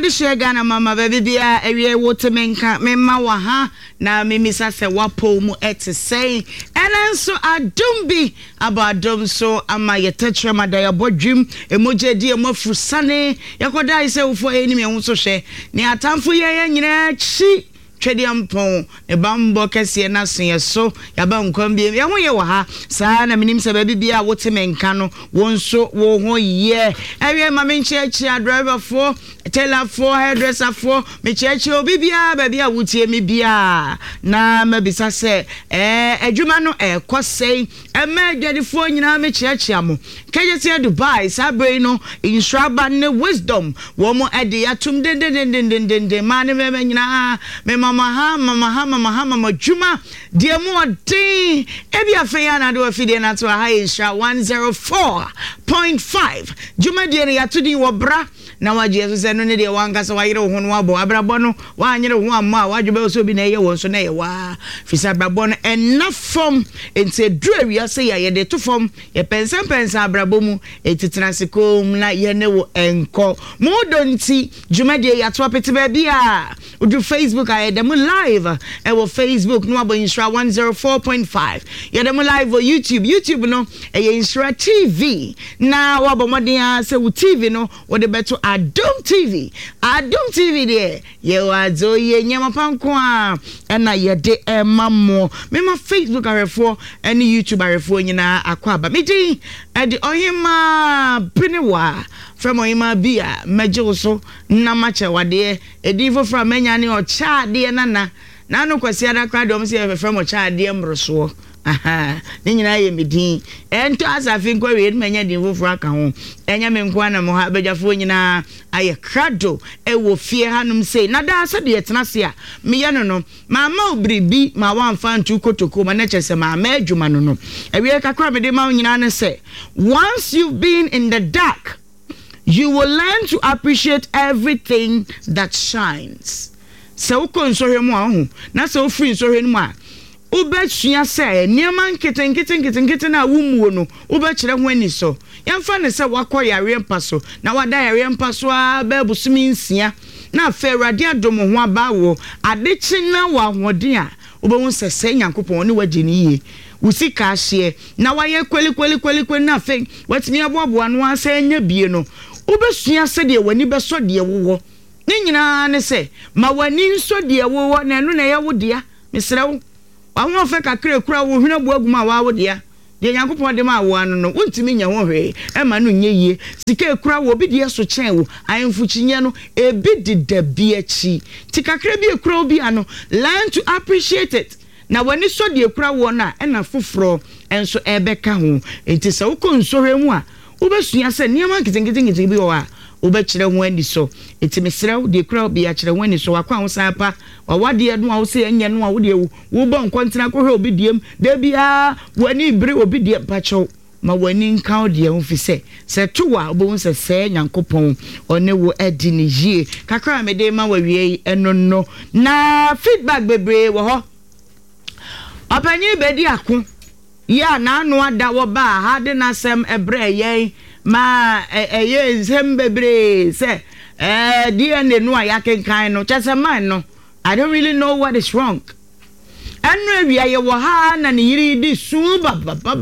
share Ghana mama baby bia ewie wotemenka memma wa ha na memisa se wapo mu ete say enanso adumbi abadom so ama yetetre madaya bodwim emojedi emofrusane yakoda ise ufo enim ehun so hwe ne atamfo ye nyina chi twediampon e bambo kese na so so yaba nkwan bi ye ho ye wa ha saa na menim se baby bia wotemenka no wonso wo ho ye ewie ma menchechi driver for tailor for hairdresser for mechechi obi bia baby a wutie me bia na mabisa se adwuma no kosei ma adwadifo nyina mechechi amo kejeti Dubai sabre no insuraba ne wisdom wo mo ade atum den ma ne me nyina me mama juma die mo din ebi afeya na do afide na to ha insha 104.5 juma die ya to din wo bra na waje so no ne de wanka so wayere ho no abo abrabo no wa anyere ho amma wadwebe so bi na ye won so na ye wa fisa abrabo no enough from ente duawi ase ye de to from ye pensa abrabo mu etitransikom na ye ne wo enko mo donti jumade ya to apete ba bia udu Facebook I dem live e wo Facebook no abo insura 104.5 ye dem live on YouTube no e ye insura TV na wo abo modern se wo TV no wo de beto Adom TV there ye wazo ye nyama panko a na ye de emamo me ma Facebook arefo ene YouTube arefo nyina akwaba me din e de oyema pinewa from oyema bia meje so na mache wade e di fo from menya ne o cha de na no kwasi ada kwa dom se from o cha de mroso aha ni nyina ye medin ento asafin kwa we menya din foforo aka ho enya me nko na mo ha bejafo nyina aye krado e wo fie hanum sei na da asa de yetena se a me ye no mama obribi ma wanfa ntu kotoko ma na chese ma adwuma no ewe kakra me de ma nyina ne se once you've been in the dark you will learn to appreciate everything that shines so konsohwe mu ahu na so free nsohwe mu a ubechia se niema nketen na wumuo no ubechire ho ani so yemfa ne se wakoyare mpaso na wada yare mpaso a babusumi nsia na fa awurade adom ho abawo adechi na wa hoden a ubehun sese nyankopon ne wageni ye usika hye na waye kweli na fa watimi aboabo no asa nya bie no ubesua se de wani beso de wo ne nyina ne se ma wani nso de wo na enu na ye wo dia misrewo awon fe kakre kura wo hwena bo aguma wa wo dia de nyankopon de ma wo anu no untimi nya ho hwe e ma no nye yie sika kura wo bi de so chen wo ayemfu chinye no ebi de dabi achi ti kakre bi kura obi anu learn to appreciate it na wani so de kura wo na e na foforo enso ebeka ho enti se wo konsohwe mu a wo besua se niam nketen bi wo a ubechire ho ani so etimesrew de kura obi a kire ho ani so wakwa ho sanpa wawade no a wo se enye no a wo de wo bo nkontena ko hwe obi diem da bia wani bire obi de pacho ma wani nka o de ho fi se towa obo se se nyankopon one wo edi ni yie kakra me de ma wawie eno na feedback bebre wo ho apanyi bedi ako ya na anu ada wo ba ha de na sem ebre yen ma eye zembebre se DNA no ayakenkan no chese man no I don't really know what is wrong anu awia ye wo ha na ne yiri di su ba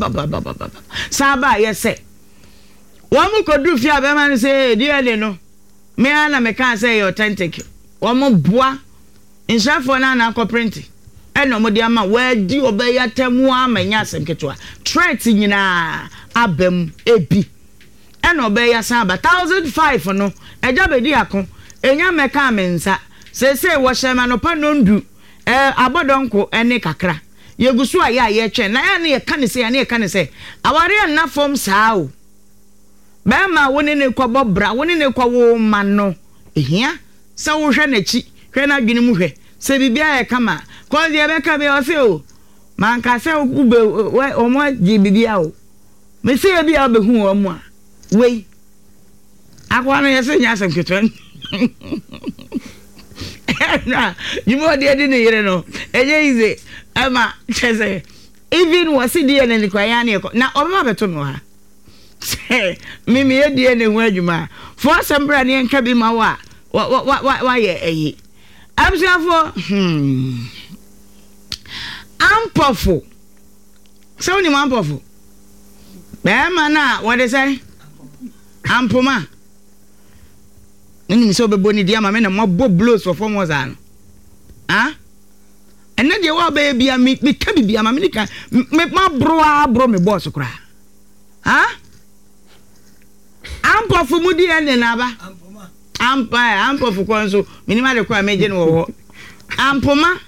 saba ye se wo mu kodu fi abema no se DNA no me ana me kan say authentic wo mu boa insafo na na ko print eno mo dia ma wa di obeya temu amanya semketo threat nyina abem ebi eno be ya san ba 1005 no eja bedi akon enya meka mensa se wo shema no pa no ndu abodonko ene kakra yegusu aya ye twen na ya ne ye kane se aware na form sao be ma woni ne kwabo bra woni ne kwawo ma no ehia se wo hwe na chi hwe na dwene mu hwe se bibia ye kama ko ye be ka be o se o man ka se ube o mo ji bibia o me se bia obehu o mo a wey akwa no yese nya asem ketwen na jimo de de ne yere no enye ize ama chese even wasi de ne kwa ya ne na obema beto no ha mimi ye de ne hu adwuma fo asembra ne nka bi ma wa why ye absuafo ampofo so ni ampofo be ma na what they say ampoma nini so be boni dia ma me na mo blows for formos an and then the wa baby me ka bibia ma me ka me ma bro me boss kra ampofo mu di ene na ba ampofo kon so minima de kwa meje no wo ampoma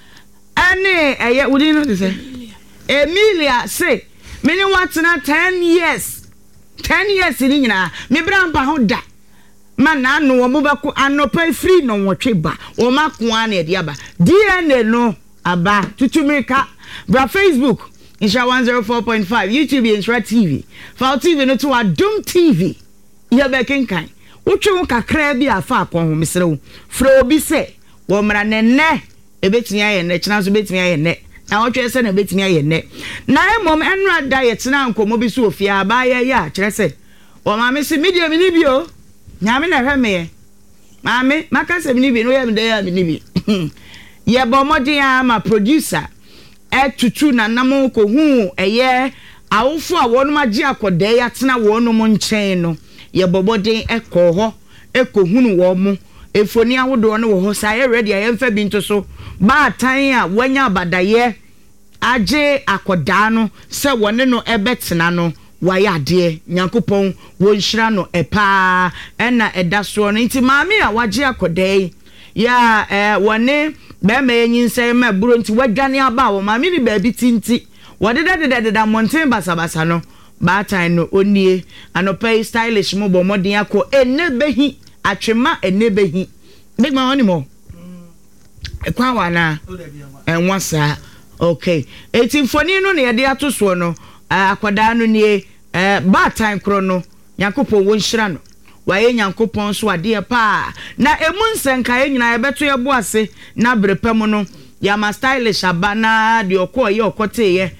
ane eye wudi no de say Emilia say many watena 10 years ni nyina me bra mpa ho da man na no wo ba ko anopa free no wotwe ba wo mako an e dia ba DNA no aba tutumika bra Facebook Insha 104.5 YouTube Insha TV Fall TV no to Adum TV ya be kenkan wotwe kakra bi afa akon ho misrew fra obi se wo mra nenne ebetimi aye ne china so betimi aye ne na wotwe se na betimi aye ne na emom enra diet na nkomo bi so ofia ba ye ya kire se wo ma me se media mi ni bio nyame na hwe me mame maka se mi ni bi no ya mi de ya mi ni bi ye bo modin ama producer tutu na nam ko hu eye awofo a wonu magi akoda ya tena wonu mo nchen no ye bobodin ekoho ekohunu wo mu efoni ahodo no wo ho sa ye ready ye mfa bi ntoso ba tan a wanya abadaye age akoda no se wone no ebetena no waya ade nyankopon wo nhira no epa ena edaso no nti maami a wage akoda ya wone be ma enyinsɛ ma buro nti wadwane aba wo maami ni ba bi tinti wadededededa mountain basabasa no ba tan no onie anopai stylish mo bo modin akọ enebehi atwema enebehi big man oni mo ekwa wana enwasa okay etimfoni no ne yede atoso no akwada no nie ba tan kro no yakopon wo nhira no waye nyankopon so ade pa na emunsenka nyina ebeto ye boase na brepam no ya ma stylish abana de okoye okote ye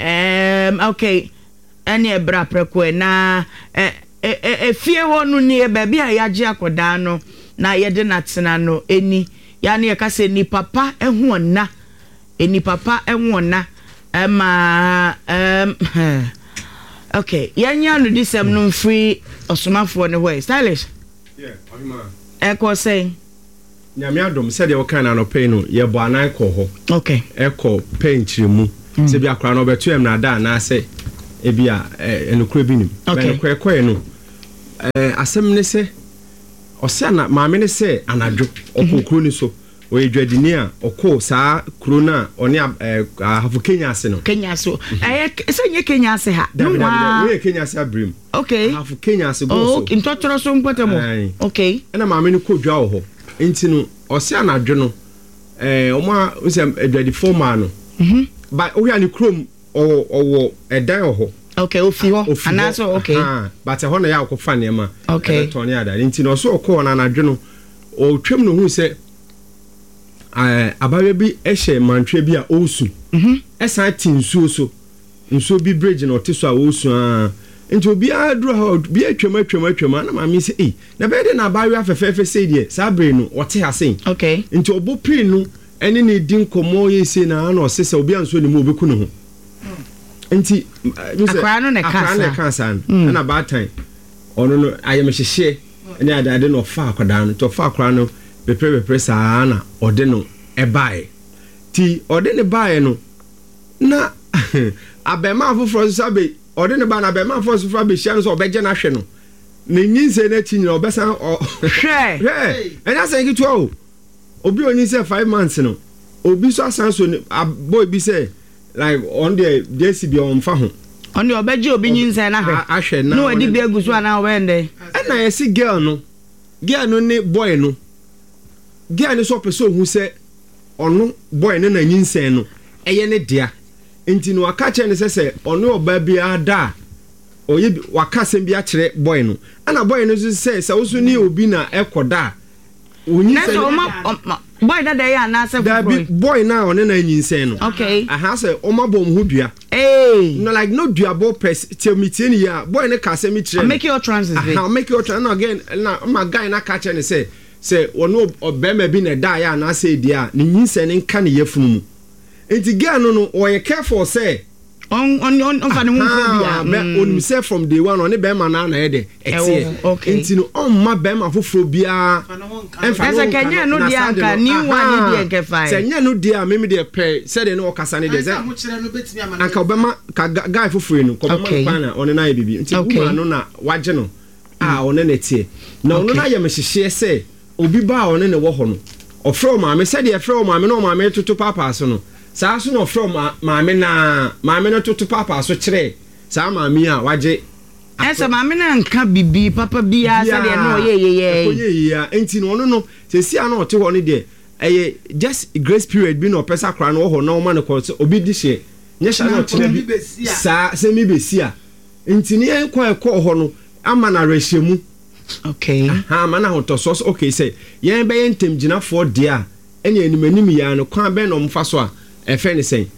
okay ene ebra preko na fie ho no ne ba bia yaje akoda no na ye de natena no eni ya ne ka se ni papa ehu ona eni papa ehu ona okay yanya no disem no free osomafo ne way stylish eko say nyame adom said you can no pay no ye bo anan ko ho okay eko penchire mu se bia kra no beto em na da na se e bia enukura binim be ko no asem ne se ose na maame ne se anadwo okokuru ni so o edwadini a okọ saa kuro na oni hafu Kenya ase no Kenya so se nye Kenya ase ha no we Kenya ase abrim okay hafu Kenya ase go so intotoro so mpotemo okay na maame ni ko dwa ho enti no ose anadwo no oma ose edwadi forma no ba o ya ni krom owo edan ho okay ofi ho anaso okay but ho na ya akọfa ne ma okay toni ada enti no so okọ na anadwo no o twem no hu se abawe bi ehye mantwe bi a osu esan tinsuo so nsuo bi bridge no teso a osu nti obi adro ha bi atwam na ma mi se na be de na abawe afefefe se die sabre no wote hasen okay nti obo pri no ene ne din komo yese na na osese obi anso ne mu obeku no ho nti akra no ne kansa na ba tan ono no ayemhyehyɛ ene adade no fa akwada no to fa akra no beprepre saa na ode no ebae ti ode ne bae no na abema afoforo sabe ode ne ba na abema afoforo be hia no so obeje na hwe no ne nyinse na tinyina obesan hwe enya se gitu o obi oni se 5 months no obi so asan so boy bi se like on the JCB on fa ho on the obeje obi nyinse na hwe no edi bi aguso ana wende na yesi girl no ne boy no gia ne so person hu se ono boy ne na nyinsen no eye ne dia enti no aka che ne se ono oba bi ada oye waka sem bi a kire boy no ana boy no so se wo ni obi na ekoda onyinsen boy da ya na se boy na ono na nyinsen no okay aha se o ma bom hu dua no like no dua bo press tell me tin ya boy ne ka se mi kire make your transit aha make your trans again na my guy na ka che ne se say ono obema bi na da ya na say dia ne nyinse ne nka ne yafunu mu enti girl no o careful say on fa ne hu bia on say from day one on be ma na e de etie enti no on ma be ma foforo bia enfa no kenya no dia nka ni one dia nke fa say nya no dia me de pe say de no okasa ne de say anka obema ka guy foforo no ko ma pana on na bibi enti woman no na waje no on na tie na on na ye me hihye say obi ba on ne wo ho no ofro ma me say de ofro ma me no ma me toto papa so no saa so no from maame no toto papa so kire saa maame a waje esa maame na nka bibi papa bia se de no ye enti no no se sia na ote ho ne de eye just grace period bi no pesa kra no ho na o ma ne ko obi di hye nye sha no kire bi saa se mi be sia enti ne en ko ho no ama na rehemu okay ha ma na ho to so okay say yen be yen tem gina for dia ene animanim ya no kwan be no mfa so a efeni say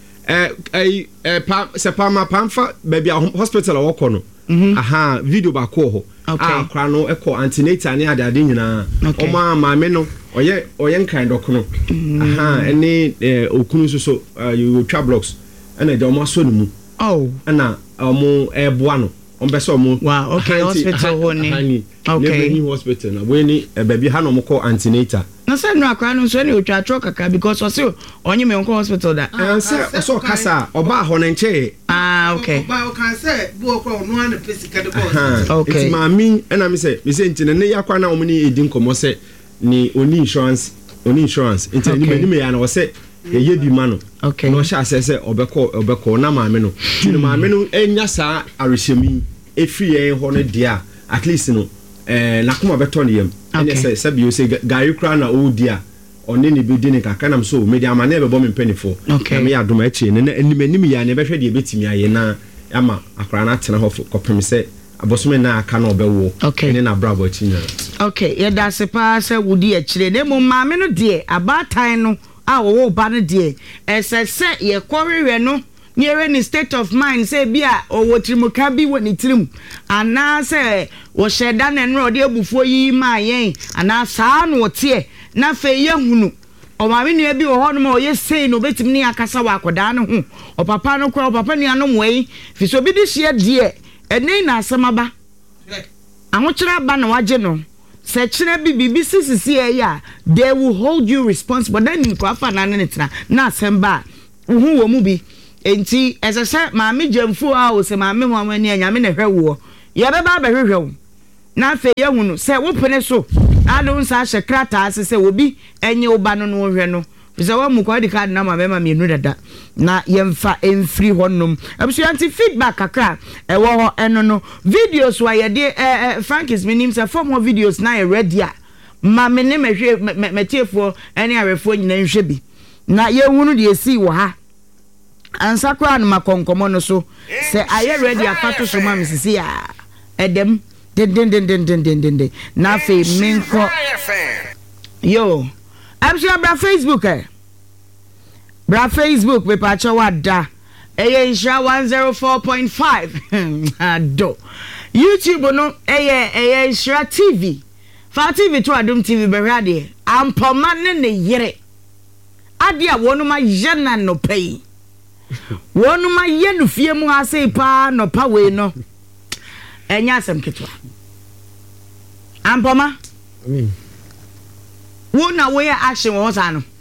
pa pamfa baby hospital a woko no aha video ba ko ho akra no eko antenatal ne adade nyina o ma maame no oye nkan doko no aha ene okunu so you twa blocks ene de o ma so no mu ana omo eboa no on be so omo wow okay hospital ho ni okay ni hospital na we ni baby ha no mo ko antenatal na say no akra no so ni otwa tro kaka because o say onye me nko hospital da say so kasa oba ho ne nche okay oba o kan say bu okro no an physical the hospital okay it's mami na me say ntine ne yakwa na omni edi nkomo say ni oni insurance ntine ni me ya na o say ye bi ma no okay no sha say obeko na maame no tinu maame no enya saa arehemi efri yen ho no dia at least no na kuma beto ne yam ene say bi o say gari kra na o dia one ne bi di ne kaka nam so media ma na be bo me penifo na me adoma achi ne anim ya ne behwe de betimi aye na ama akra na tena ho kopem say abosome na aka na obewo ne na brabo achi nya okay ye da se pa say wudi achire ne mo maame no de abatan no a wo ba no de esese ye kworehwe no near any state of mind say bia owo trimuka bi woni trim ana say wo sheda na nro de abufuo yi ma yen ana saa no tie na fe ye hunu o ma me nua bi wo ho no ma o ye sei no betim ni akasa wa akoda no ho o papa no kro o papa nua no mwei fi so bi di hye de ene na asemaba ahokyera ba na waje no se kire bibi sisisi ya they will hold you responsible then in kwafa na netra na asemba hu wo mu bi enti esese maami jamfu a o se maami ho amani anyame na hwewo ye be ba hwehwewo na fe ye hunu se wo pene so ado nsa hye krata ase se obi enye oba no no hwe no bisa wa mu kwa di card na mama mienu dada na yemfa enfri honnom abusu anti feedback kakra wo ho eno no videos wa ye de Frank is meaning say form more videos na ye ready a mama ne mehwe metiefo ene arefo nyina nhwe bi na ye hunu de esi wo ha ansakwa na makonkomo no so say aye ready afato so ma misisi a edem den na fe menko yo absha bra Facebook bra Facebook we pa cha wada Insha 104.5 ado YouTube no Insha TV fa TV to Adom TV berade ampoma ne yere ade a wonu ma yena no pay wonu ma yenu fie mu ase pa no pa we no enya asem ketwa ampoma wona we action wo sa no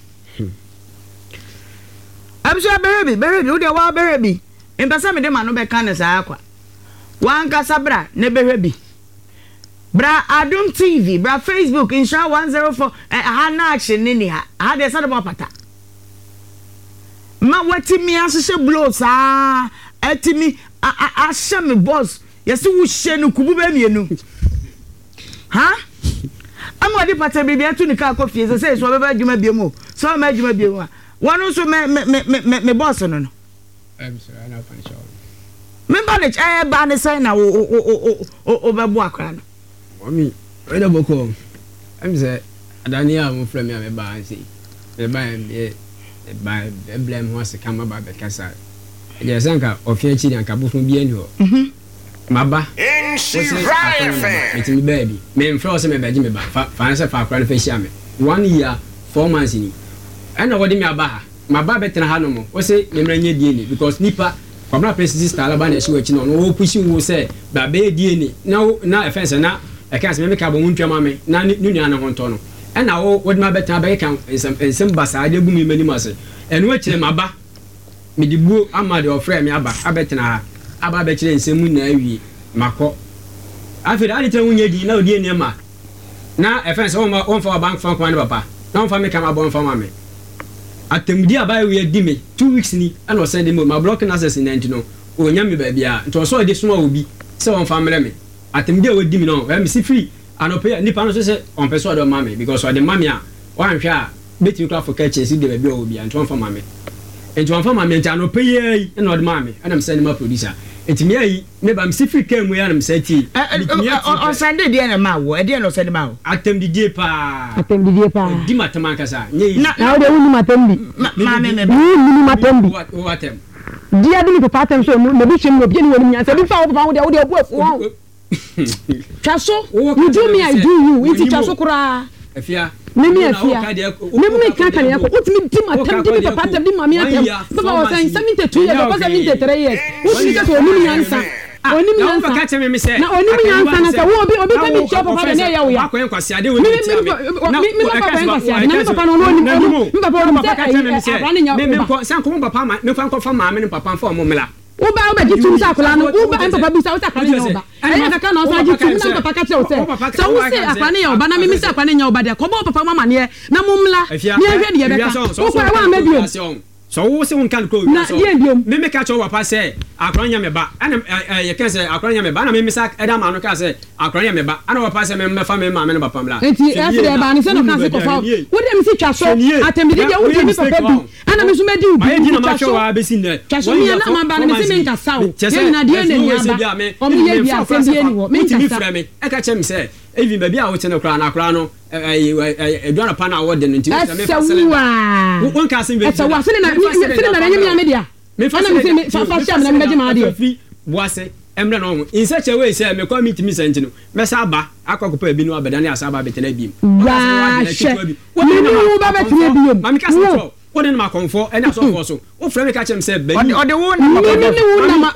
abso berebi wo de wa berebi empesa me de ma no be kan sa akwa wan kasabra ne berebi bra Adom TV bra Facebook Insha 104 ha na action ni ha de sa de pata ma watimi asese blows atimi asha me boss yesi wo hye no kubu ba mienu ha ama de pata bibi atu ni ka kofie se so be ba djuma biemu so ma djuma biemu wonu so me boss no I'm sorry I na fan show me ba ne say na o be bo akra no mami we da boko I'm say adania mo frame me ba ansi me ba by blame was come about the casa. There's anka of your chili and cabufun bien ho. maba it's me baby me mfrɛ sɛ me bɛgye me ba fa sɛ fa akora no fa hyia me 1 year 4 months ni ɛna wɔde me aba ha maba bɛtena ha no mo wo sɛ memra nyɛ DNA because nipa kwabra president star laba na ɛhye wɔ akyi no wo pushi wo sɛ ba bɛyɛ DNA na offense na ɛka sɛ me ka bɔ mu ntwama me na ne nua no ho ntɔ no ɛna wo wɔde ma bɛtena bɛyɛ kan nsɛm basaa de gu me manim ase ɛno akyire maba me di buo ama de ɔfrɛ me aba abɛtena ha aba bɛkyerɛ nsɛm na awie makɔ afei ade tɛ wonyɛ di na odi eni ma na offense wɔn fa bank fan kwan ne papa na wɔn fa me kama bɔ wɔn fa ma me atemdi aba we di me 2 weeks ni ana ɔsɛn de me ma block na access na ntino onya me ba bia nto ɔsɔ de soma obi sɛ wɔn fa mrɛ me atemdi a wodi me no me si free anope nipa no so sɛ on pɛ so ɔdɔ ma me because ɔde ma me a wɔanhwɛ a betimi kra for catch si de ba bia obi nto wɔn fa ma me nto wɔn fa ma me nta anope yi na ɔde ma me ana me sɛ ne ma producer etimi ayi me ba me si free kan mu ya na me sɛ ti on Sunday dia na ma wo e dia no sɛ de ma wo atemdi die pa di matama kasa nye na o de wunu matembi ma me wunu matembi o atem dia bi ko patem so me bi hwem no bi ni woni nyansa bi fa wo papa wo de abu afu chaso you do me I do you iti chaso kura afia mimi kaka ne yako utimi di matembi bi papa tem di mami atem papa was saying 72 years papa 73 years utimi ka so ni nyansa oni mi yansa ka teme me se na oni mi yansa na se wo obi ka mi chop papa na ya wo ya akwen kwase ade wo ni ti ame mi papa kwase ade na mi papa no oni mi papa no ka teme me se me ko san ko papa ma me fa ko fa ma me papa fa mo mela uba jitum sa kula no uba papa bi sa uta kala nya oba ayi kaka na sa jitum na papa ka tell say so wo say akwa ne ya oba na mi say akwa ne nya oba de ko bo papa mama ne na mo mla ne hwe de ye beka wo kwa wa ma bio so wo se won kan ko so me me ka cho papa say akranya me ba ana ye kan say akranya me ba na me sa eda ma no ka say akranya me ba ana papa say me fa me ma me no papa mla enti ese de ba ni se no kan se ko fa wo de mi si twa so atembi de wo de mi papa bi ana me so me di wo di na ma twa wa be sin de twa so mi na ma ba na me se me nka sa wo ye na de ne nya ba o mi ye bi asem bi eni wo me nka sa me e ka che me say even baby a wo tene kra na kra no eduana pa na wo de no nti me fa sele won ka sin be esa wa sele na nyame media me fa na me fa sha na me je ma de fi boase emre no in such a way say me kwa meet me sent no me sa ba akwakopa bi no abeda na asa ba betena bi wa she me ni ba betena bi ma me ka so wo de na ma konfo ena so for so wo frɛ me ka chem say bani o de wo na ma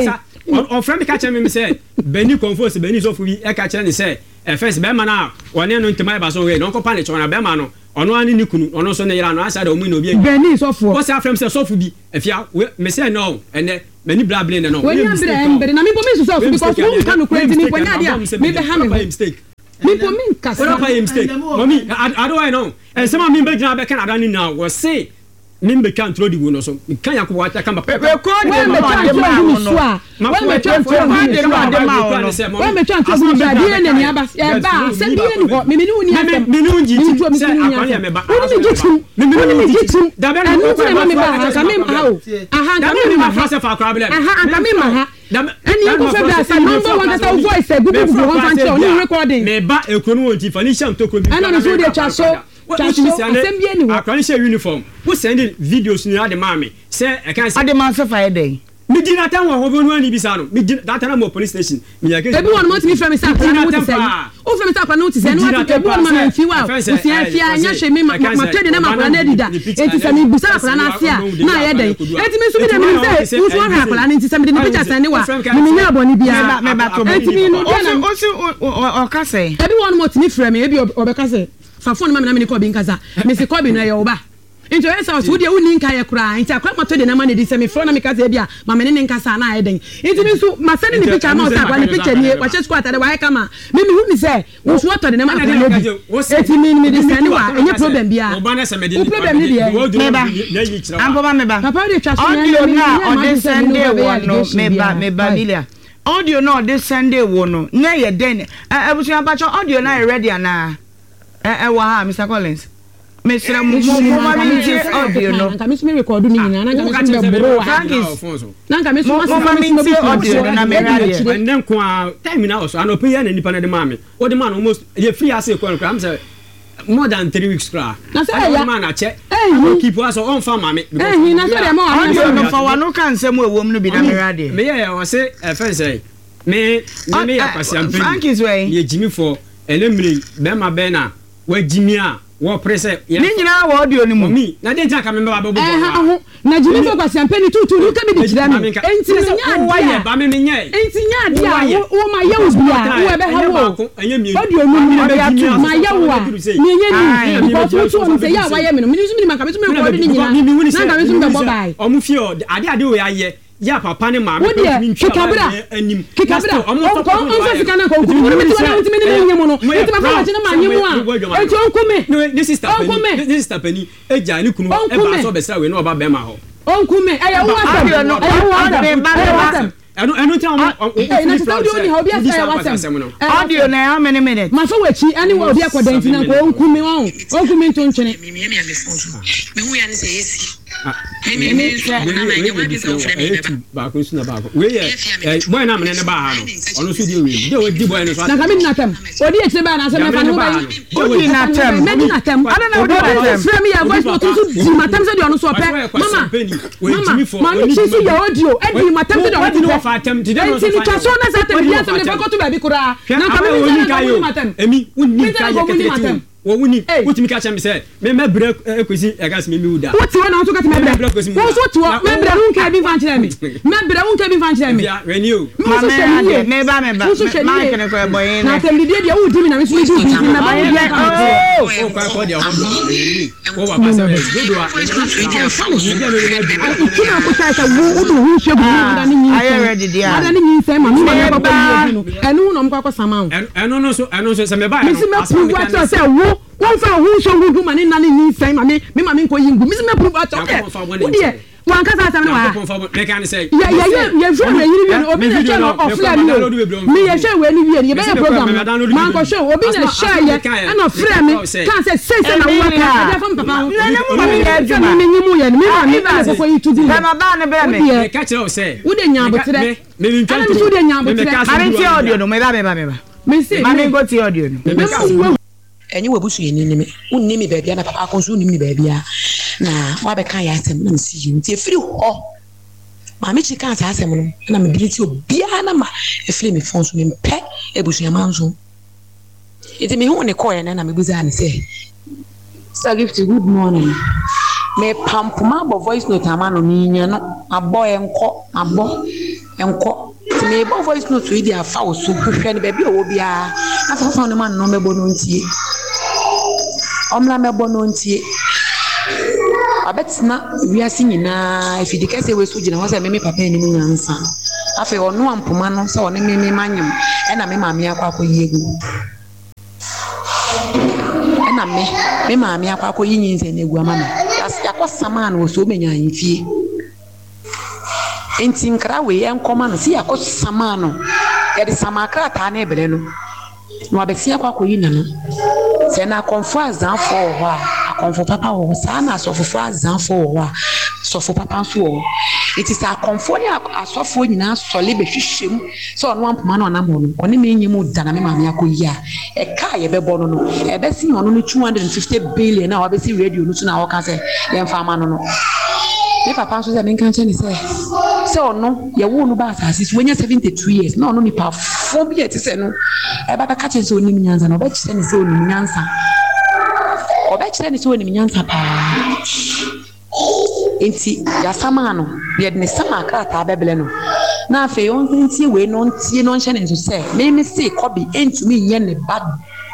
on frɛ me ka chem me say bani konfo se bani so fu bi e ka chere ni say first be ma na wone no ntema ba so we no ko pa ne chona be ma no ono ani ni kunu ono so ne yira no asa da omu na obi bani so fu wo say afrem say so fu bi afia me say no ene many bla bla no we na bra na me po me so because who can credit me kwa dia me be ha me mistake me po me nkasa what about mistake mommy I don't know and some me be gina be kan adani now was say nimbe kan throw the wo no so kan yakọ wata kan ba pe ko de ma de ma no when me try to de ma when me try to do that dey na ni aba e ba se bi ni ho me ni uni atem me ni unji ti se akọle me ba uni mi jitu da be no ko ma me ba ka me ma o aha ka me ma fa se fa akọra bele aha ka me ma ha eni ko fe ba sa number one that voice e gugu one fan show ni recording me ba ekunu won ti fa ni sham to ko bi ana no so de twa so asem bi eni ho akọni se uniform who send videos ni ade ma me say I can say ade ma se fa dey mi di na tan wo ho bonu ani bi sa no mi di that na mo police station mi ya ke ebi won mo ti mi frame sa kwa no ti say o frame sa kwa no ti say no wa ebi won ma nti wa o si afia nya hwe mi ma trade na ma kwa na dida enti se mi busa kwa na ase a na ye den enti mi so bi de mi say wo so ha kwa na enti se mi de ni picture send wa mi nya aboni bia enti mi no o ka say ebi won mo ti mi frame ebi o be ka say fa phone ma me ni ko bi nkaza me se ko bi na ye oba into esa so de woni nka ye kura nti akwa mato de na ma ne di se me phone na me ka say bia ma me ne nkasa na ye den nti mi so ma send ni picture ma o sa kwa ni picture ni wa che squat de wa ye kama me hu ni se wo so to de na ma na bi eti mi di send wa enye problem bia o ba na se me di problem ni de me ba ambo ba me ba papa de twa so audio na o de send wo no me ba bilia audio na o de send wo no na ye den ebusu abacho audio na ready ana wa ha Mr Collins Mr Mumamiti audio no nka me record ni nyina na nka me bro wa na nka me Mumamiti audio na me radio and then kwa time na also anope ya na nipa na de mama o de man almost ye free as e kwa am say more than 3 weeks kra na say ya man na che I keep us on farm mama na say ya ma audio no fa wa no kan sem ewom no bi na me radio me ya wa say e fe say me ya kwasiampe Frank is way ye Jimmy for enemri be ma be na wa Jimmy a wo prese ni nyina wo audio ni mu mi na de ntia ka me ba bo na Jimmy for kwasiampe ni tutu lu ka bi de kira mi enti nya dia ba me nya enti nya dia wo ma ye wo bia wo be ha wo audio ni mu ma ye wo a ni nya ni because wo so ya wa ye me no mi ni ma ka me so me ko ni nyina na ka me so me bo bai omu fie ade wo ya ya papa ne maame ko ni kikabra anim kikabra on sika na ko mi ti wala ntimi ni nyemo no enti ma fa na ma nyemo a enti on kume ni sister pani eja ni kunu e ba so be sra we no ba be ma ho on kume aya wo asem enu ti on na studio ni obi asem audio na how many minutes ma so wachi ani wo obi akoda enti na ko on kume nto ntwene me hu ya ni se yesi boy na mene ne ba ha no ono so die we de o di boy no so na ka mi na tem odi e tire ba na se me fa no ba odi na tem me na tem ana na odi frame ya voice note so di matem se di ono so pe mama mama chi so ya audio e di matem se di ono so fa tem ti de no so fa so na sa tem dia se me fa ko to ba bi kura na ka mi ni ka yo emi unni ka ye ketete wo wuni wotimi ka cha me se me mebra ekosi e gas me mi uda woti wona so ka ti mebra wo so ti wo mebra hun ka bi fan chire me mebra hun ka bi fan chire me ya renew me ba ma ke ne ko boy na tem dia dia wo di mi na me so di me ba dia o ko dia o wa pasa do a kina ko ta wo do hu shebu da ni ni I ready dia da ni ni sai ma mi ma ko ba ni no enu no mko ko sama eno so se me ba mi si me prove what to say wo won fa hu so hu ma ni na ni ni sai ma mi nko yingu mi si me prove what to wo die wan ka sa na wa me kan say ya fo na yiri wi obi na share offline mi ya share we ni wi ni be program man ko show obi na share ya na frame mi kan say na wo ka ya fam papa mi ya juma mi ni mu ya mi ma mi ba ko yi tudu ba ma ba na be me me ka kire o say wo de nya abotre me mi ntwa mi so de nya abotre ma mi ti audio no me ba me say ma mi go ti audio no enyi webusu ye ni me unni mi baabia na papa konso unni mi baabia na wa be kan ya asem na msi yi nti efiri ho ma me chika asa asem no na me biliti obia na ma efiri me fonso me mpe ebusu ya manzo iti me hu ne koye na me buza ne say sir gift good morning me pampuma bo voice note amano ni nya no abo enko ti me bo voice note wi dia fa osu hwehwe ne baabia wo bia afa no man no mebo no ntie omla mebo no ntie abetina wiase nyina ifidika se we so gina ho se me papa ni mu nyansa afa ono ampoma no se one me manyem e na me maame akwa yegu e na me maame akwa yinyin na egu amana yakosama na so menya yifie enti nkra we enkoma no si yakosama no e de samakra ta na ebele no no abetia kwa yina no se na konfo azanfo ho a akonfo papa ho sa na asofo azanfo ho a sofo papa so ho it is a konfo ni asofo nyina sole behwehwem so ono ampoma na onamo no one me nyem dana me maame akoyi a e ka ye bebo no e be si ono no 250 billion na obesi radio no so na wo ka se ye mfa ama no me papa so se me kan che ni se ono ye wo no ba asase so wenya 72 years na ono ni pa phobia ti se no e ba ka che so oni nyanza na oba che ni se oni nyanza pa enti ya sama no ye de sama krata bebele no na afi on ntie we no ntie no nhye ne so se me se kobi entumi nye ne bada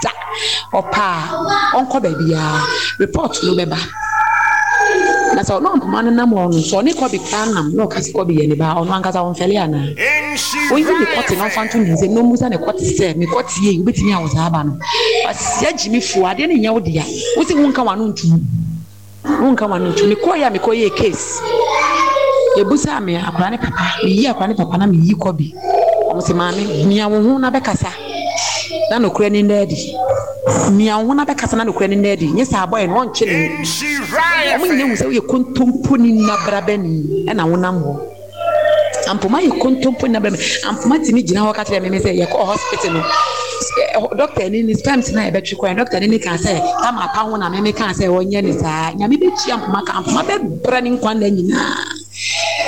opa onko ba bia report no beba na so no mpoma na mo no so ne kobi kanam no kasi kobi ye ne ba ono ankasa on fele ana o yi ne kote no fantu ni ze no musa ne kote se me kote ye ubetimi a wo za ba no asia jimi fu ade ne nya wo dia wo ti won ka wano ntu me koya case ebusa me akwa ne papa me yi akwa ne papa na me yi kobi o se maame mia wo hu na bekasa na no kura ni ndadi mia wo na bekasa na no kura ni ndadi nyesa boy no onche ne o me nyu se ye kontompo ni na brabani e na wo nambo ampoma ye kontompo na brabani ampoma timi gina ho ka tere me se ye ko hospital no doctor ni spams na ebetwe kwa doctor ni kan say kama pa ho na me kan say wonye ni saa nya me be chia ampoma ka ampoma be bra ni nkwa na nyina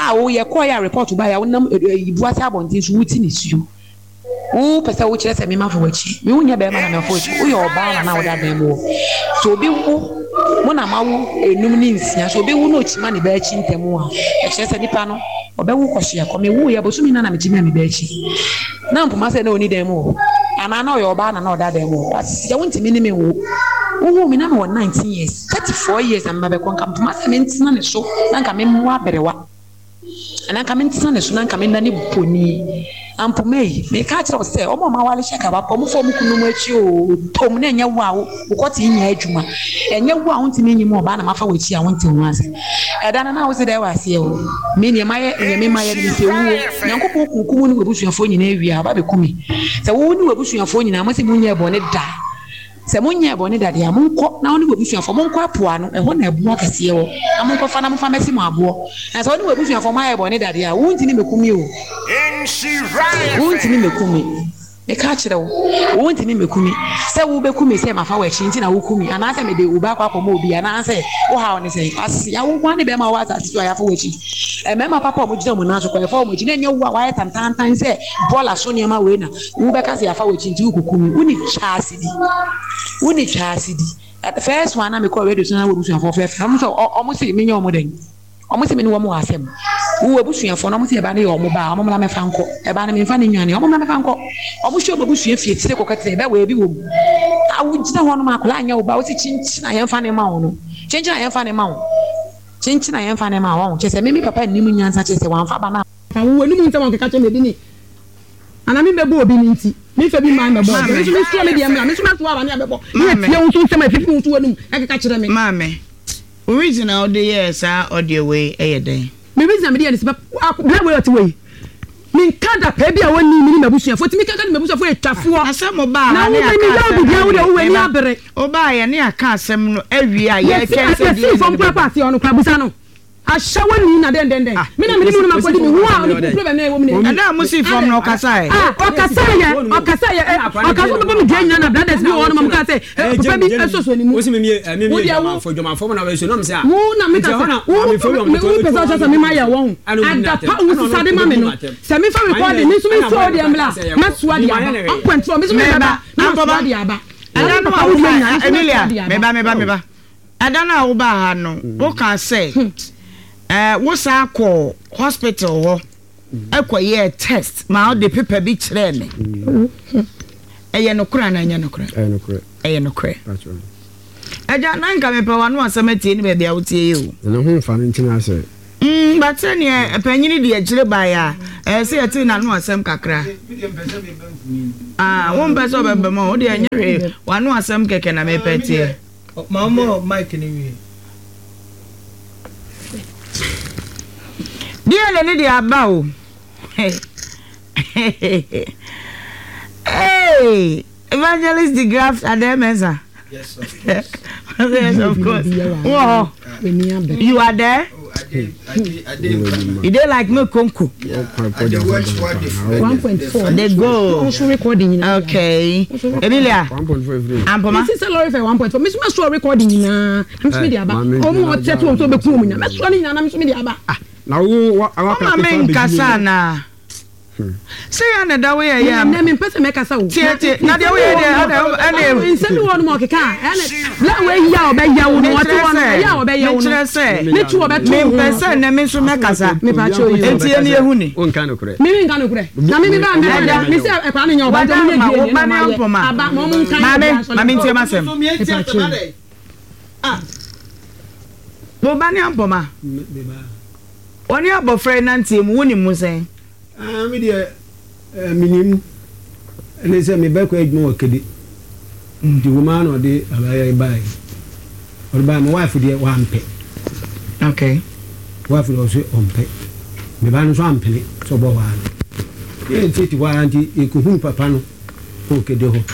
wo ye call ya report ba ya wonam ibuase abontin so wuti ni suo wo pesa wo kire se me ma fo wachi me wonya be ma na me fo wachi wo ye oba na wo da dan mo so obi wo mo na ma wo enum ni nsia so obi wo no chima ne ba chi ntemu a e kire se nipa no obe wo kwhye ko me wo ye bosumi na me chima me ba chi na mpoma se na oni dan mo ana na yo ba na o da dan mo ya wonti me ni me wo wo me na me 19 years 34 years am ba be kon mpoma se me ntina ne so na nka me mo aberewa ana nka me ntina ne so na nka me na ne boni ampomei me ka kire o se o mo ma wale shaka ba po mo fo mo kunu mo achi o tom na nya wo a wo ko ti nya adwuma enya wo a wonti me nyi mo ba na mafa wachi a wonti ho ase edana na wo se da wa se o me ne maye nya me maye ni se wo nyankopon kunkum ni webusuafo nyina awia ba be kumi se wo ni webusuafo nyina mo se mo nya ebo ne da se mo nya ebo ne da dia mo nko na wo ni webusuafo mo nko apoa no eho na ebu akase wo amonko fa na mo fa mesi mo abo na se wo ni webusuafo ma ebo ne da dia wonti ni mekumi o wonti ni mekumi me ka kire wo wonti ni mekumi se wo be kumi se mafa wa chi nti na wo kumi ana se me de wo ba kwa kwa mo obi ana se wo ha oni se as ya wo kwa ne be ma wa ta so ya fa wa chi me ma papa mo gina mo na so kwa fa mo gina nya wo wa ya tantan se bola so ne ma we na wo be ka se ya fa wa chi nti wo kumi woni chasidi at the first one na me call radio so na wo busu afo fe am so o mo se me nya o mo den o mo se me ni wo mo asem wo busu afo na mo se e ba ne yo mo ba o mo la me fa nko e ba ne me fa ne nwane o mo la me fa nko o mo hwe busu afie tire ko katre be we bi wo a wo gina ho no ma kola anya wo ba wo se chinchi na ye fa ne ma wo no chinchi na ye fa ne ma wo chinchi na ye fa ne ma wo che se me papa ni mu nyansa che se wan fa ba na wo ni mu ntam on keka che me bi ni ana mi be bo obi ni nti mi fe bi man me bo mi so mi so me dia me so ma so ara ni abebo ni tie wo so nsema fifi wo so wanum e keka kire me mame original the yes audio way e den me reason me dia ni se ba bla way ot way min kada pa bia woni mi ni mabusua fo ti mi kaka ni mabusua fo etwafo asem ba na wo ni ya obi dia wo de wo ni abere oba ye ne aka asem no awie a ye kense di fo mpa pa se ono kwabusa no ashawo ni na den mi na mi ni mu na makodi mi wo a oni problem na e wo mi ne ana musi from no okasa okasa ye okasa no mi dia na brothers bi wo no mam ka se papa bi esoso ni mu o si mi fo djoma fo na we so no me se wo na mi ka se wo pesa so mi ma ya wo ada pa wo sade ma me no se mi fa recording mi so mi so di amla ma so di aba on point mi so mi ba na so di aba ada no wo nya Emilia me ba ada na wo ba ha no wo ka se wo sa ko hospital ho akoye test ma o de paper bi kire me eye no kura na nya no kura eye no kura aja na nka me pe wa no asamati ni be bia wotie yo no ho fa ntina ase but ne panyini de agire ba ya se yeti na no asam kakra won be so be ma o de anyere wa no asam keke na me petie mama mic ni wi dia le dia ba o hey evangelist the graft ademesa yes of course wow you are there I did. You dey like me konko. I did watch 1.4. They go. Also recording. Okay. Emilia. 1.4. Ampoma. This is a lorry for 1.4. Me so recording na. I'm so media ba. Omo ote to so be ku mu na. Me so ni na me so media ba. Na wo awaka me nkasa na. Say na da we ya. Na me pese me kasa wo. Tie. Na de we dey ana nsemi wo no mo keka. Na we ya obe ya wo no ote wo no. Ya obe ya wo no. Me tu obe tu. Me pese na me so me kasa. Me pa cho you. Entie ni ehu ni. On kan okure. Me nka no kure. Na me ba me se e kwa na nya oba do me die ni na ma. Aba mo mo nka. Mame ntie masem. Bo ba ni ampoma. Oni abofre na ntie mu woni mu sen. Me de minim ene se me ba ko adwuma wakedi ndi woman no de abaya bai or ba my wife de wa ampe okay wife no so ompe me ba no so ampele so bo wa e titi wa anti e ko hu papa no ko kede ho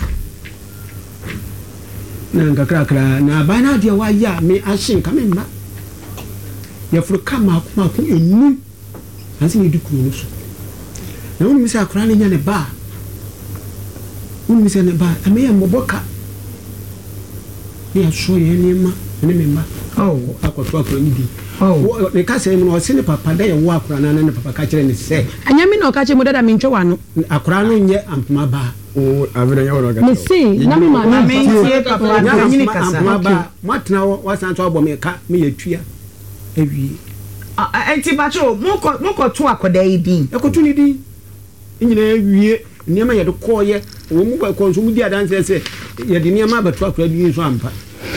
na ngakrakra na ba na de wa ya me ahyen ka me ma ya furu kama ko enu ansi ni dukuru no so na woni misa akura ne nya ne ba woni misa ne ba ameya mboboka ne aso ye ne ma ne me ma akɔto akɔra ni bi ne ka sɛ mu no ɔse ne papa da ye wo akɔra na ne papa ka kyerɛ ne sɛ anya mi na ɔka kyerɛ mu dada me ntwe wa no akɔra no nyɛ ampoma ba avere ya wona ka me see na me ma me tie papa na nyini kasa ampoma ba matena wo san to abɔ me ka me yɛ tua awie enti bacho moko to akoda yi din ekotu ni din nyina awie niema yɛ de kɔɔyɛ wo mu ba kɔ so mu di adanse sɛ yɛ de niema ba to akɔra bi so ampa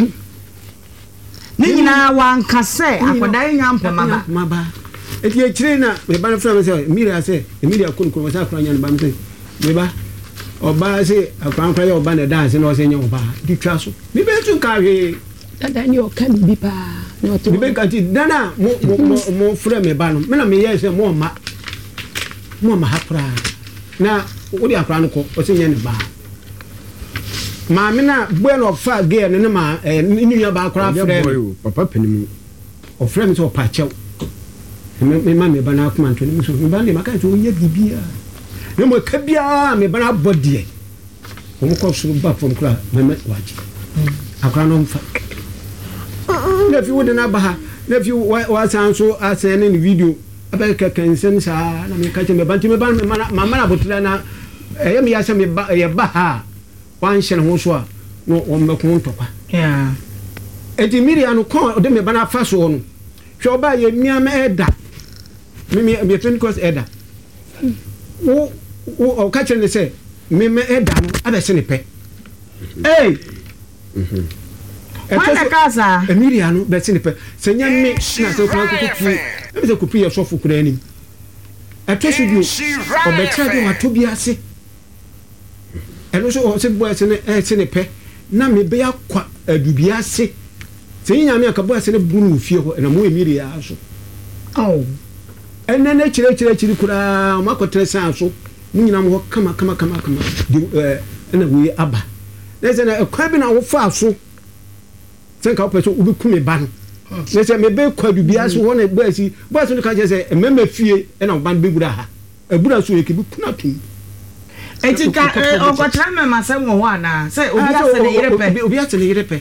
ni nyina wanka sɛ akoda yi nya mpoma ba eti ekyire na me ba no fra me sɛ Emilia konkon wasa akɔra nya ne ba me sɛ me ba oba sɛ akɔra yɛ oba na dance na ɔsɛ nya oba di twa so me be tu ka hwe dada ni ɔka bi pa na ɔto me be ka ti dana mo fra me ba no me na me yɛ sɛ mo ma ha pra na wo di akɔra no kɔ ɔsɛ nya ne ba ma me na bueno fa ge ne ma ni ya ba akɔra fra papa panimu o fra me so pa kyɛw me ma me ba na akoma ntoni me so me ba ne maka so nya bibia me mo ka bia me ba na bodie o mo ko so ba fom kra me waji akɔra no mfa na fi wo de na ba ha na fi wa san so asen ne video aba ka kansen sa na me ka che me ba ntimi ba mama na botula na me ya se me ba ye ba ha wan hye ho so a no o me ko ntokwa eti Miriam no ko de me ba na fa so no hwe oba ye mia me eda me 20 course eda o ka che ne se me eda no aba se ne pe Why casa? Emilia no be se ne pe se nya me na se ko kuku e se kupi ye sofo kura anim atosu bi o be tra de wato bi ase eno so o se bo ase ne pe na me be akwa adubi ase se nya me akabo ase ne bunu fie ho na mo Emilia aso ene ne chire kura makotre san so munyina mo kama ena we aba na se na ekwa bi na wo fa so se ka opeso ubi kumi ba no na se me be kwadu bia so ho na ba si ba so ka je se emema fie ena ban be gura ha ebura so yeke bi kuna pim eti ka okotra me masem wo ana se obi ase ne yere pe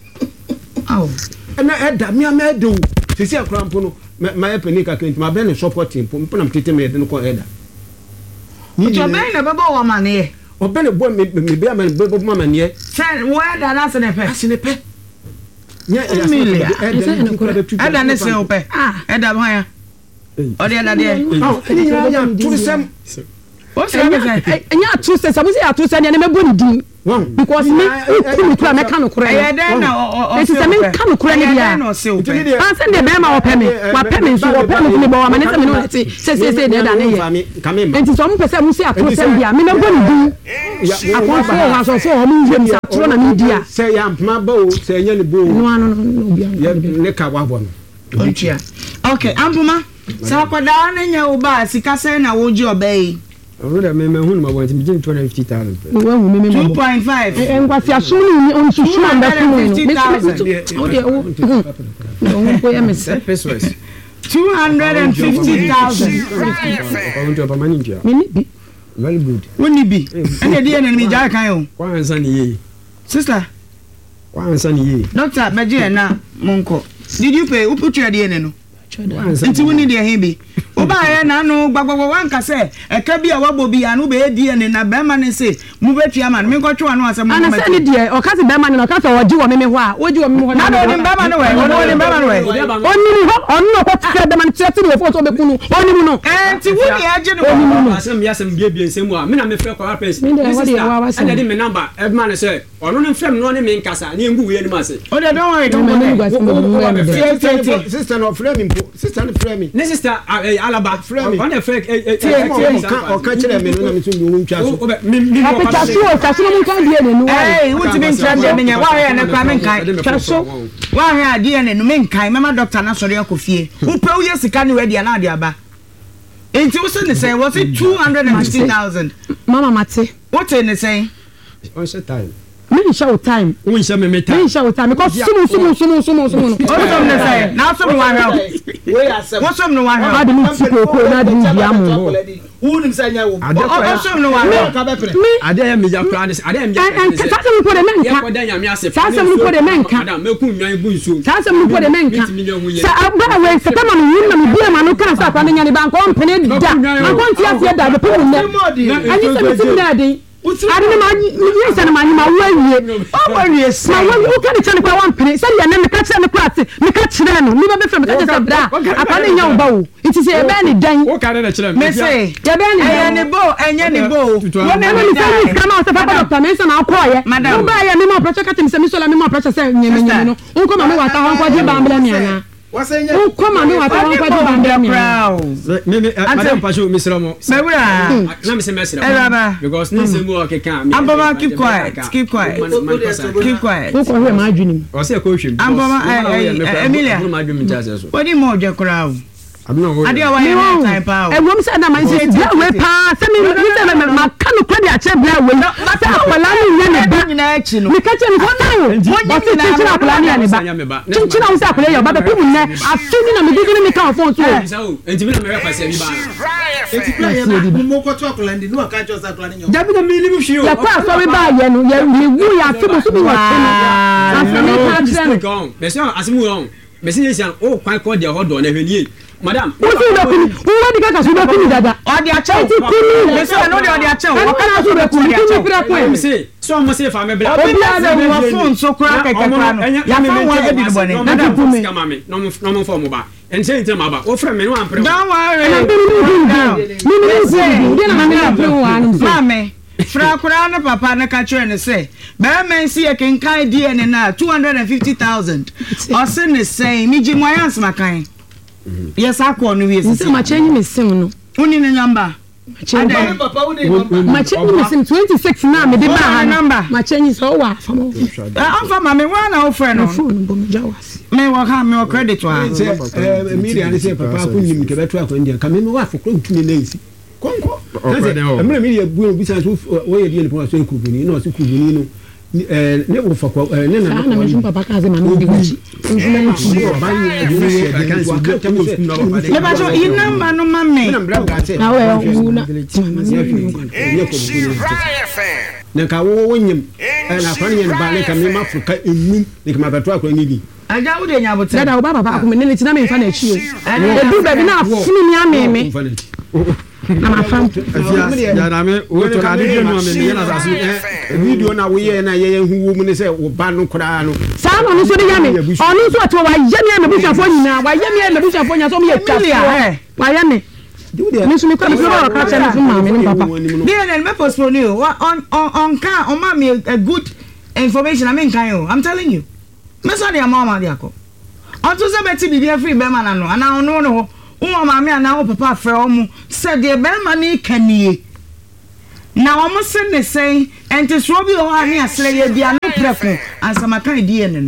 ena eda mi ama edo sisi akura mpo no ma e penika kenti ma be ne support mpo na mtete me de no ko eda ni to be na baba wo ma ne obe ne bo me be ama be bo ma ne se wo eda na se ne pe nya eda ne se ope eda ba ya odi eda de ni ya tourism o se nya tourism sabusi ya tourism ne me boni din because me kunu kura me kanu kura e dey na o se me kanu kura ne bia an se de be ma o pe me wa pe me so o pe me ni bo wa ma ne se me no eti se de eda ne ye enti so mo pese mo se a tourism bia me boni din akon so ha so o mo yem sa tro na media se ya mpma ba o se nya ne bo no bia ne ka wa bo no ontia okay ampuma sa kwada na nya wo ba sika se na wo ji obey Oda me hu no want me 250,000. We hu me 2.5 enkwasi asunu on susu anda kunu o de o ko ya me se pesos 250,000 account of manager me bi very good woni bi ene de ene mi ja kan o kwa ansa ni ye sister kwa ansa ni ye doctor meje na monko did you pay uputu de ene no nti woni de he bi oba ye na no gbagbagba wanka se eka bi a wabo bi anu be di ene na be ma ne se mu betua ma me nkotwe anu asem ana se ni de o ka se be ma ne no ka se oji wo me ho a oji wo me ho na no ni be ma ne we oni be ma ne we oni ni ho oni no ko tire be ma ne tire ti wo foto be kunu oni mu no nti woni aje no oni mu no asem yasem bie nsemu a me na me fe kwa press ana di me number e ma ne se ono ne frem no ne me nkasa ne ngu we ni ma se o de don worry don sister no frame mpo sister no frame ne sister alaba frame on the fake o ka kire me no na me so wo ntwa so apeta so o taso mu kan die ne no wuti bi ntwa de me nya wa ya ne kwa me nkai taso wa ya de ne no me nkai mama doctor na sori akofie upe wo yesika ne we de na de aba enti wo se ne say was it 250,000 mama mate what in the say on set time me show time. We shall me time. Me show time because sumo. Awesome na say. Now some one help. What's some no one help? I didn't see ko na di biamu. Who him say nya wo? Awesome no one help. Ade ya me ja plan this. Ade ya me ja. And sasa mu ko de menka. Ya ko da nya me ase. Sasa mu ko de menka. Madam me ku nwan bu nsu. Sasa mu ko de menka. Sa agba we se kama mu yin na mu bia ma no kan sa kwa nya ni ban ko mpene da. An kon ti asie da de pu mu ne. Ani se mi sim na de. Ade ne ma ni se na ma ni ma wawie. O wawie se. Ma wawie o kan ti ne kwa wan pene. Se ya ne me ka kire ne kwa ate. Me ka kire no. Ni ba be fe me ka kire bra. Apa ne nya wo ba wo. Iti se e be ni dan. O ka na kire me se. Ya be ni dan. Enye ni bo. Wo ne me se ni kama o se fa doctor me se na akoye. Wo ba ya me ma pressure ka te me se mi so la me ma pressure se nyeme no. O ko ma me wa ta hon kwa je ba mbele mi ana. O ko ma me wa ta hon kwa je ba mbele mi ana. Me madam pasho Mr. Mo. Me bra. Na me se Mr. Mo. Because ni se mo ke kan. Amboma keep quiet. Keep quiet. O ko hwe ma adwini. O se ko hwem. Amboma Emilia. What do more je kra o? Ade wa ye time pa o. E wom se na man se bia we pa se mi se ma ka no kwa de a che bia we. Se akwala ni ya ne ba. Na echi no. Mi ka che ni ko na o. Bo se che na akwala ni ya ne ba. Chinchina wo se akwala ya ba be pu ne. Afini na mi digi ni ka phone so. Enti bi na me pa se mi ba. Enti plan ya ba mo ko to akwala ndi no ka cho sa akwala ni. Dabi na mi limu hwi o. Ya pa so we ba ye no ye wu ya fi bo so bi wa che no. Afini ka che no. Me se asimu on. Me se yesian o kwan ko de hodo na hwenie. Madam, what is the kuni? Who want to get a kuni dada? Or the acha. They say I know they are the acha. What can I do the kuni? Me say, so I must say for me black. Obi na we wa phone so crack ekekra. Ya fa wa edit bone. Madam, come me. No for mo ba. And say it ma ba. O friend me no am pre. Don't worry. Mame. Fra kura na papa na ka kire ne say be men si e kenkan DNA na 250,000 o se ne say mi ji mo yans makan. Yes, I call you. Yes, my change me sim. Only the number. My change me sim 26 now. Me the number. My change is how I'm from my one our friend on phone. Me work have me credit one. Media say papa couldn't limit to better for India. Come in wa for come to me lazy. Conco. I'm media business where you for so could be no so could be no. Never for na papa kaze ma no di wuchi never so in number no mame na we una na ka wo wonyem na fa ne ba ne ka me Africa enum ne ka mabato akwa nidi aja wo de nya bote dada wo baba ko me ne tina me fa na chi e du ba bi na afuni mi ameme na ma fam ya na me wo to na de no me na za so video na wo ye na ye hu wo mu ne se wo ba no kura no sa no so de ya me onu so to wa ye me me bushafo nyina wa ye me bushafo nya so me ye twa wa ye me ni so me kwa so ka cha na so ma me ni papa then me postpone you on can on ma me a good information I mean kan you I'm telling you me so de mama de akọ on to say beti bibia free be man no ana ono no wo ma me ana wo papa frɛ omu said de be man ni kanie na wo mo se ne sei enti so bi o ha ne asere ye bia no preko ansama kan die ne no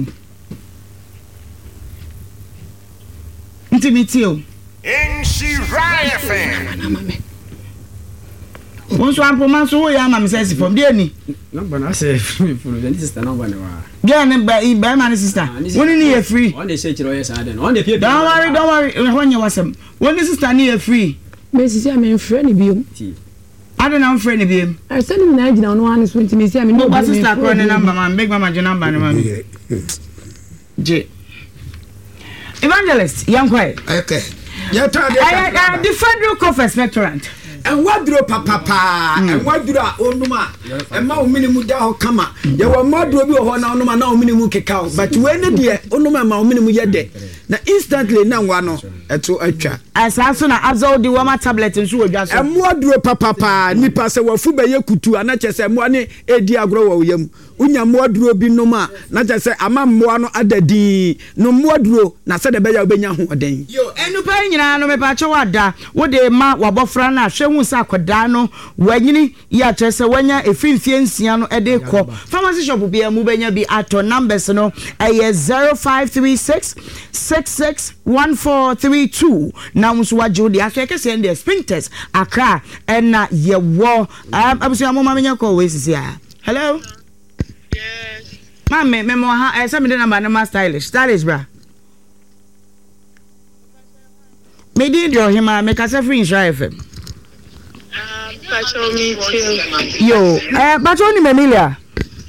intimity o Inshira FM Onso ampo man so ya ma me say from dey ni number na say free for the sister number na wa dey ne ba man sister woni ni ye free on dey say chiro yes aden on dey pay don't worry when you wasem woni sister ni ye free me sisi am en frɛ ni biom aden am frɛ ni biom I send him na gina no one so ntimi si am no ba sister ko ne number man big mama je number ne man je Evangelist yankwa okay the Federal Court Inspectorate and what drew papa and what drew onuma and my minimum da kama ya wa modro bi ho na onuma na minimum keka but when the onuma ma minimum yede na instantly na wa no eto atwa asaso na azol di wama tablet nso odwa so and modro papa nipa se wafu be ye kutu ana chese mo ne edi agro wa yam unya modro bi noma na chese ama mo no adadi no modro na se de be ya obenya ho oden yo enupa nyina no me pa che wada wo de ma wabofra na hwe hu sa koda no wanyini ya chese wanya efimfie nsia no ede kɔ pharmacy shop bia mu benya bi ato numbers no 0536 661432 na musu wajo de aso ekese and the sprinters akra na yewo abusu amoma menya ko we sisi a hello Mame, memo ha, some of the number no stylish bra. Me did your him, make us a free FM. Yo, but only Memilia.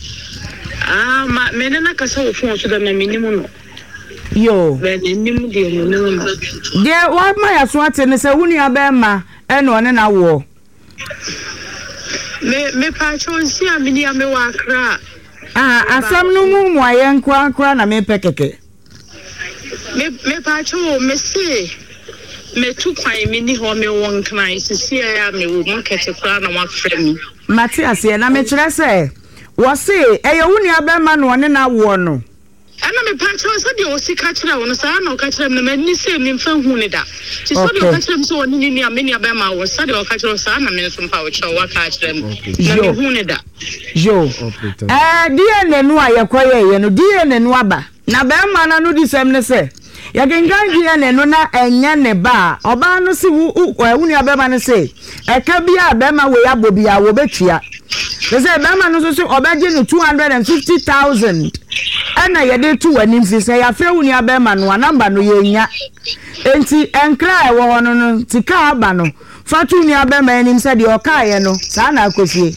Me na kasa phone so da na minimum no. Yo. Minimum de no. There what my aswat ne say wuni abema e no ne na wo. Me pa cho si amini ame wa kra. Asam no mu ayen kwa na me pekeke. Me pa cho me see me tu kwan me ni ho me won kan sisi ya me wo market kra na wa frɛ me. Matias ye na me kyerɛ sɛ wo se eyo wuni abema no ne na wo no. Ana me pa cho so de o sika kyerɛ wo no sa na o ka kyerɛ me na me ni se me mfa hu ne da. Ti so de o ka kyerɛ me so oni ni ameni abema wo sa de o ka kyerɛ sa na me so mpa wo kyerɛ wa ka kyerɛ me. Na me hu ne da. Yo. Die nu ayekoye ye no die nu aba. Na bema na no di sem ne se. Ya gengan die nu na enya ne ba. Oba no si wuni abema ne se. Eka bia abema we abobia wo betua. They say bema no so obeje no 250,000. Ana ye de tu wani mfi say ya frɛ wuni abema no number no ye nya. Enti enkra e wo no tika aba no. Fatu ni abema enim se de okaye no. Sa na akofie.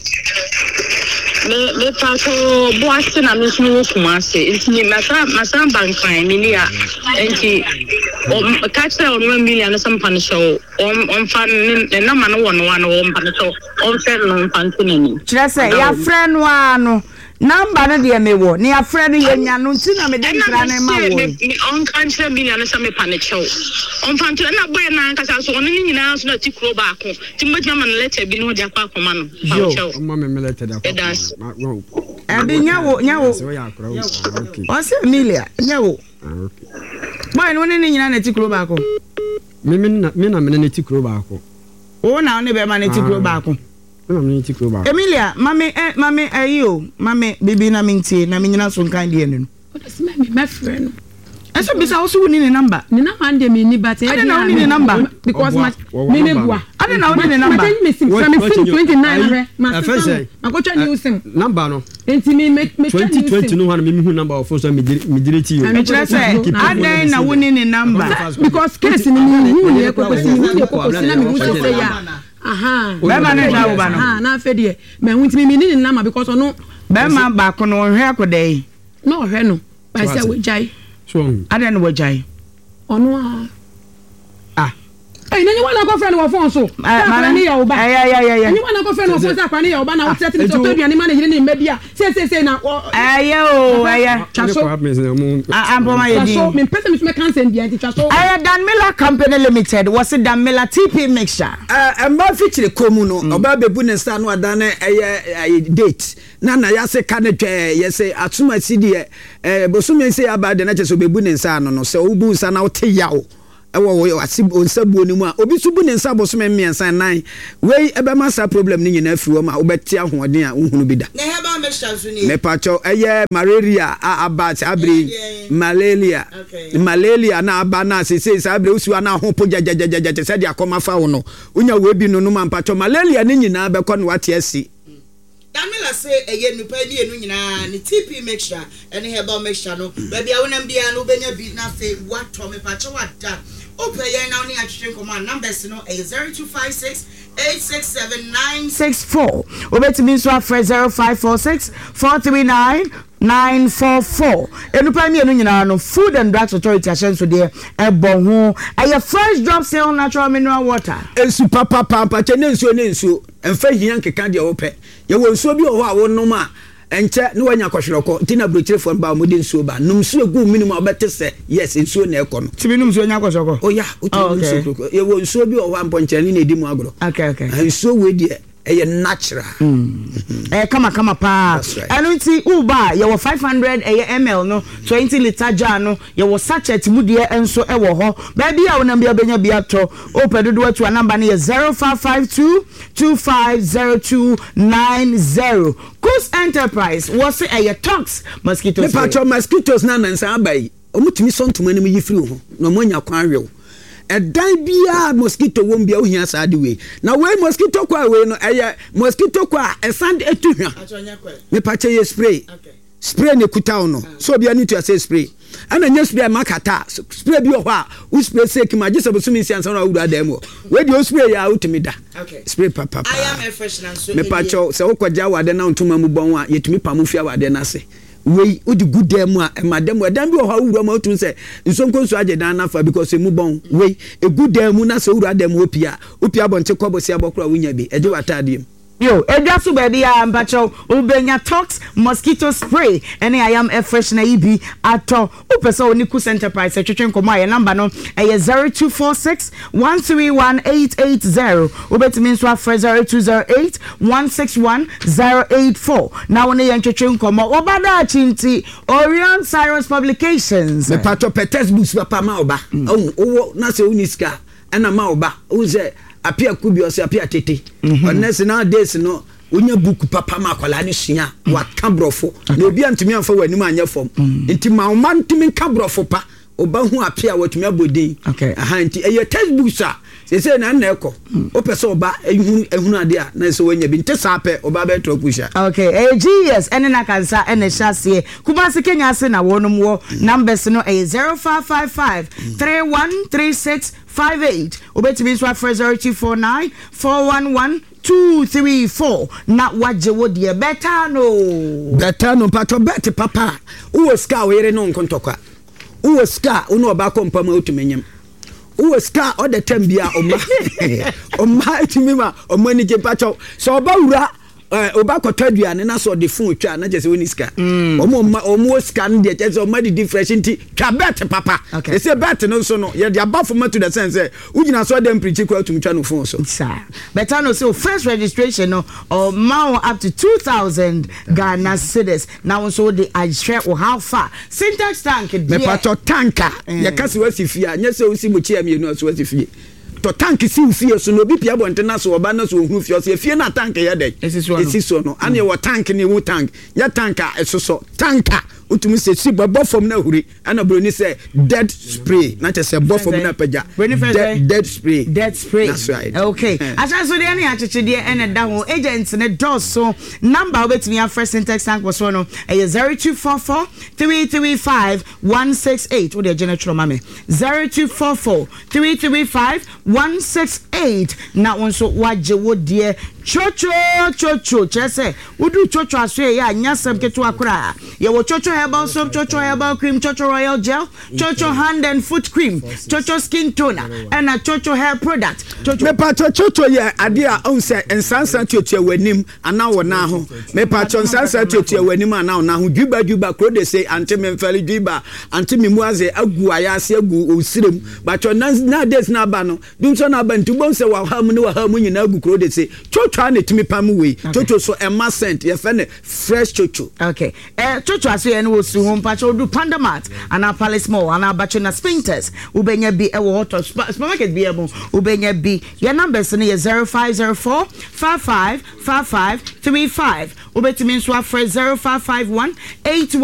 Me pato boase na me so wo kumase enti me masa bankan me ni a enti o kacha o 1 million some pan show on fan na ma no wono wan o pan show on fer no pan tinani kire se ya friend wa no number no de me wo ni ya friend ye nya no nti na me de kra na ma wo me on kacha million some pan show on fan to na boy na kasa so on ni nyina so na ti kro ba ko ti ma jama na letter bi no de akwa akoma no pan show ma me letter da akwa Abi nyawo Ose Emilia nyawo Boy no ni nyina na ti kro ba ko me na ne ti kro ba ko o na ne be ma ne ti kro ba ko na me ti kro ba Emilia mame ayo mame bibi na minti na nyina so kan de no me friend Eso bisa also woni ne number ni na man de me ni but I don't know ni number because my me ne bua I don't know ni number me sim 29 ma say akotwa ni usim number no enti me 2020 no han me hu number of so me dire ti me try say adan na woni ni number because case ni hu ni ekokosi na me hu say ya aha be ma ne ja wo ba no aha na fe de me hu ntimi me ni number because no be ma ba ko no hwe akodai no hwe no ba say we jai so adan wo jai ono Hey, nani wana ko friend wo phone so. Ma ni ya oba. Nani wana ko friend wo phone so akwa ni ya oba na wo tete so to duane ma na yire ni media. Say na. Chaso. Ampoma ye di. So me person me can send dia chaso. Dan Miller Company Limited. Was it Dan Miller TP mixture? Ma feature komu no. Oba bebu ne sta no adane date. Na ya se ka ne twa ye se atuma sidi bosume se aba de na che so bebu ne nsa no se obu nsa na wo te yawo. Ewo wasi onsabuo ni mu a obi subu ne nsa boso me miensan nan we ebe masa problem ni nyina afiri wo ma obeti ahoden a uhunu bi da na heba mexture so ni me pacho malaria about abri malaria na aba na sese abri usu na ho po jajajaja se dia akoma fa wo no unya we bi no no ma pacho malaria ni nyina be ko no wate asi Damila say eye nupa ni enu nyina ni TP mixture ene heba mixture no ba bia wonam bia no benya bi na say wato me pacho wada open here now ni atwetwe command numbers no 0256 867 obetimi so afre 0546 439 944 enupa mi enu nyina no Food and Drugs Authority ashenso de ebon ho aye fresh drop sale natural mineral water ensu papa chene ensu emfa hian keka de ope ye wo nsuo bi ho a wo nom a enche ne wanya kwhwereko tina brochire fo ba mo de nsuo ba num nsuo gu minimum obete se yes nsuo na ekọ no tibi num nsuo nya kwhwereko oh yeah nsuo ye wo nsuo bi ho ampo nche ni na edi mu agro okay nsuo we de eye natural kama pa enu nti uba ye wo 500 ml no 20 liter jar no ye wo sachet mu de enso e wo ho ba bia wo na bia benya bia to opedodo atu number na ye 0552 250290 Kus Enterprise was a tox mosquitoes me patcho mosquitoes na nansa abai omutumi sontuma ni mu yifiri ho no monya kwan rew edan bia mosquito won bia ohia saade we na we mosquito kwa we no mosquito kwa esand etuhwa me patche ye spray spray ne kuta no so bia need to say spray ana nya spray makata spray bi ho a u spray sake ma gese bosumi si ansa na wura dem we di o spray ya utimi da spray papa I am a fresh na so me pacho se wokwaja wade na ntuma mu bon a yetumi pamofia wade na se we odi good dem a madam bi ho wura ma otun se nsonkonso age dan na fa because mu bon we e good dem na se wura dem opia bonte kwabosi abokra wunya bi eje watade yo edasu baby mpacho ubenya tox mosquito spray ene I am a fresh na ibi ato upesa oniku enterprise twetwen komo aye number no eye 0246 131880 ubetimi nso afre 0208 161 084 na wona ye twetwen komo obada chinti Orion Cyrus Publications me pato petesbooks papa ma oba owo na se uniska ena ma oba uze apia kubi ose apia tete honest nowadays no onya book papa ma kwala ne sua wa kabrofo na obi antimi anfa wani ma anya fom enti ma o man timi kabrofo pa oba hu apia watumi abodin aha enti eye textbook sa se na na eko opese oba ehunu ade a na se wanya bi nte sape oba be to pusha GS ene na kansa ene hyase Kumasi Kenya ase na wonum wo numbers no 0555 313658 obetimi so afre 0249 411 234 na waje wo de betano pato bet papa uwo ska were no nkontokwa uwo ska uno oba kompa ma otumenyem uwo ska o de tambia oma etimima omani ke pato so oba wura oba kotadua na so de fun twa na jese woni ska omo ska no de jese oma di difference nti twa bet papa they say bet no so no ye de abafo to the sense ugina so dem preach kwa tum twa no fun so betano so first registration no or now up to 2000 Ghana cedis now so the I share or how far syntax tank me pato tanka ye kase wasifia nya se usi muchia mi no so wasifia to tank si ufie so no bi pia bonte na so oba na so hu fie so fie na tank ye dey esi so no ane wo tank ni wo tank ya tanka eso tanka utumi se si babo fom na huri ana broni se dead spray na che se babo fom na paja dead spray that's right okay asa so de ane acheche de ene da ho agents ne dos so number obetimi ya first syntax tank was no 0244 335 168 wo de general mame 0244 335 168 na wonso waje wo de chocho chese udu chocho aso ya anya sam ketu akura ye wo chocho herbal soap, chocho herbal cream, chocho royal gel, chocho hand and foot cream, chocho skin toner and a chocho hair product. Me pa chocho ye ade a on say ensansan chocho wanim ana wona ho me pa ensansan chocho wanim ana wona ho juba kro de say anti me mfali juba anti me muaze agu ayase agu osirem but na days na ba no dum so na ba ntubon say wa ha mu ne wa ha mu nyina agu kro de say chocho na timi pam we chocho so emma scent ye fe ne fresh chocho okay chocho aso ye no su ho mpacho do pandamat ana palace mall ana bachina spinters ubenya bi e wo hot supermarket bi ebo ubenya bi your numbers no ye 0504 55 55 35 ubetimi nso afre 0551 81